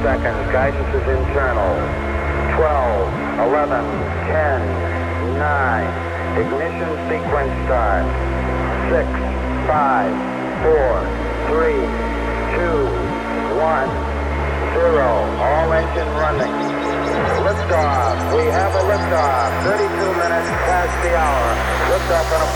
seconds. Guidance is internal. 12, 11, 10, 9. Ignition sequence start. 6, 5, 4, 3, 2, 1, 0. All engine running. Liftoff. We have a liftoff. 32 minutes past the hour. Liftoff on